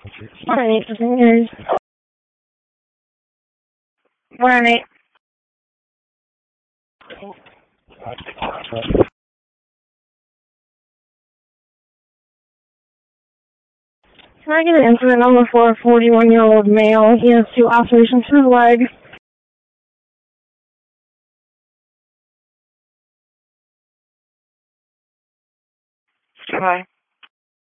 Alright, the thing is, alright. Can I get an incident number for a 41-year-old male? He has 2 lacerations to his leg. Hi.